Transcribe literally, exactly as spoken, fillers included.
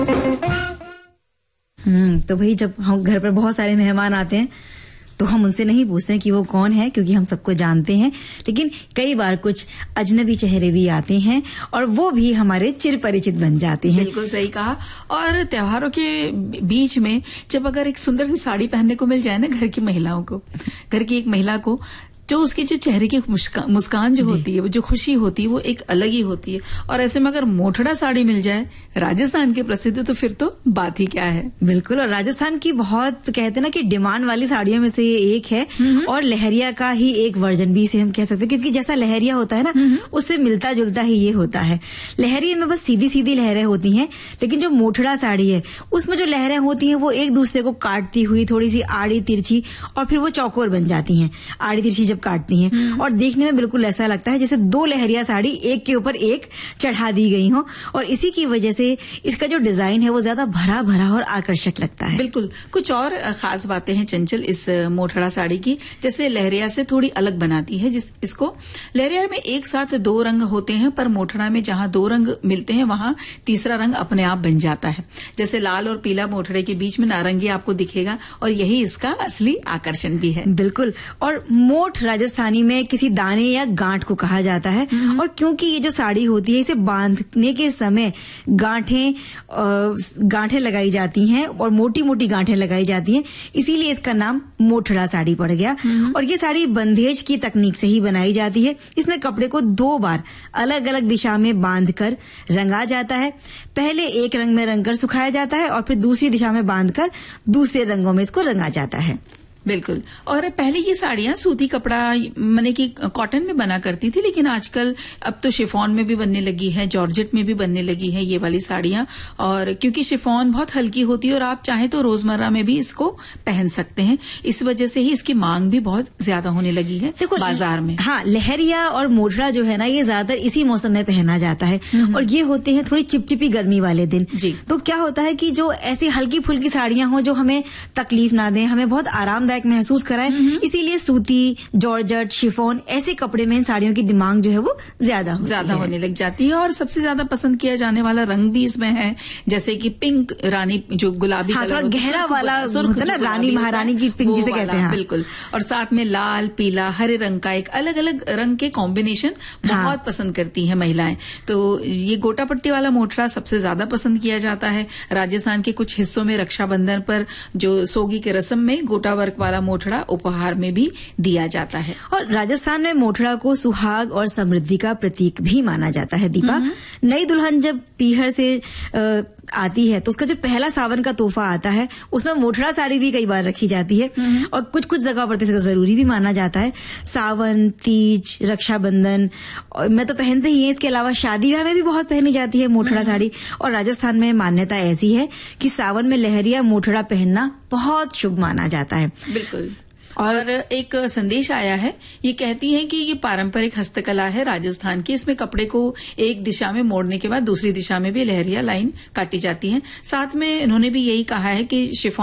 हम्म तो भाई जब हम घर पर बहुत सारे मेहमान आते हैं तो हम उनसे नहीं पूछते हैं कि वो कौन है, क्योंकि हम सबको जानते हैं। लेकिन कई बार कुछ अजनबी चेहरे भी आते हैं और वो भी हमारे चिर परिचित बन जाते हैं। बिल्कुल सही कहा। और त्योहारों के बीच में जब अगर एक सुंदर सी साड़ी पहनने को मिल जाए ना घर की महिलाओं को, घर की एक महिला को, जो उसके जो चेहरे की मुस्कान मुस्कान जो होती है, वो जो खुशी होती है, वो एक अलग ही होती है। और ऐसे में अगर मोठड़ा साड़ी मिल जाए राजस्थान के प्रसिद्ध, तो फिर तो बात ही क्या है। बिल्कुल। और राजस्थान की बहुत कहते हैं ना कि डिमांड वाली साड़ियों में से ये एक है, और लहरिया का ही एक वर्जन भी इसे हम कह सकते हैं, क्योंकि जैसा लहरिया होता है ना उससे मिलता जुलता ही ये होता है। लहरिया में बस सीधी सीधी लहरें होती हैं, लेकिन जो मोठड़ा साड़ी है उसमें जो लहरें होती हैं वो एक दूसरे को काटती हुई थोड़ी सी आड़ी तिरछी, और फिर वो चौकोर बन जाती हैं आड़ी तिरछी जब काटती हैं, और देखने में बिल्कुल ऐसा लगता है जैसे दो लहरिया साड़ी एक के ऊपर एक चढ़ा दी गई हो। और इसी की वजह से इसका जो डिजाइन है वो ज्यादा भरा भरा और आकर्षक लगता है। बिल्कुल। कुछ और खास बातें हैं चंचल इस मोठड़ा साड़ी की, जैसे लहरिया से थोड़ी अलग बनाती है जिस इसको। लहरिया में एक साथ दो रंग होते हैं, पर मोठड़ा में जहां दो रंग मिलते हैं वहां तीसरा रंग अपने आप बन जाता है। जैसे लाल और पीला मोठड़े के बीच में नारंगी आपको दिखेगा, और यही इसका असली आकर्षण भी है। बिल्कुल। और मोठ राजस्थानी में किसी दाने या गांठ को कहा जाता है, और क्योंकि ये जो साड़ी होती है इसे बांधने के समय गांठें गांठें लगाई जाती हैं और मोटी मोटी गांठें लगाई जाती हैं, इसीलिए इसका नाम मोठड़ा साड़ी पड़ गया। और ये साड़ी बंधेज की तकनीक से ही बनाई जाती है। इसमें कपड़े को दो बार अलग अलग दिशा में बांधकर रंगा जाता है। पहले एक रंग में रंगकर सुखाया जाता है और फिर दूसरी दिशा में बांधकर दूसरे रंगों में इसको रंगा जाता है। बिल्कुल। और पहले ये साड़ियां सूती कपड़ा माने कि कॉटन में बना करती थी, लेकिन आजकल अब तो शिफॉन में भी बनने लगी है, जॉर्जेट में भी बनने लगी है ये वाली साड़ियां। और क्योंकि शिफॉन बहुत हल्की होती है और आप चाहे तो रोजमर्रा में भी इसको पहन सकते हैं, इस वजह से ही इसकी मांग भी बहुत ज्यादा होने लगी है देखो बाजार में। हाँ, लहरिया और मोठड़ा जो है ना ये ज्यादातर इसी मौसम में पहना जाता है, और ये होते हैं थोड़ी चिपचिपी गर्मी वाले दिन। जी। तो क्या होता है कि जो ऐसी हल्की फुल्की साड़ियां हो जो हमें तकलीफ ना दें, हमें बहुत आराम महसूस कराए, इसीलिए सूती, जॉर्जेट, शिफॉन ऐसे कपड़े में इन साड़ियों की डिमांड जो है वो ज्यादा ज्यादा होने लग जाती है। और सबसे ज्यादा पसंद किया जाने वाला रंग भी इसमें है, जैसे कि पिंक रानी, जो गुलाबी हाँ, कलर गहरा वाला होता है ना, रानी महारानी की पिंक जिसे कहते हैं। बिल्कुल। और साथ में लाल, पीला, हरे रंग का एक अलग अलग रंग के कॉम्बिनेशन बहुत हाँ। पसंद करती है महिलाएं। तो ये गोटा पट्टी वाला मोठड़ा सबसे ज्यादा पसंद किया जाता है। राजस्थान के कुछ हिस्सों में रक्षाबंधन पर जो सोगी के रस्म में गोटा वर्क वाला मोठड़ा उपहार में भी दिया जाता है। और राजस्थान में मोठड़ा को सुहाग और समृद्धि का प्रतीक भी माना जाता है। दीपा, नई दुल्हन जब पीहर से आ, आती है तो उसका जो पहला सावन का तोहफा आता है उसमें मोठड़ा साड़ी भी कई बार रखी जाती है, और कुछ कुछ जगह पर इसका जरूरी भी माना जाता है। सावन, तीज, रक्षाबंधन में तो पहनते ही है, इसके अलावा शादी ब्याह में भी बहुत पहनी जाती है मोठड़ा साड़ी। और राजस्थान में मान्यता ऐसी है कि सावन में लहरिया मोठड़ा पहनना बहुत शुभ माना जाता है। बिल्कुल। और एक संदेश आया है, ये कहती है कि ये पारंपरिक हस्तकला है राजस्थान की। इसमें कपड़े को एक दिशा में मोड़ने के बाद दूसरी दिशा में भी लहरिया लाइन काटी जाती है। साथ में इन्होंने भी यही कहा है कि शिफॉन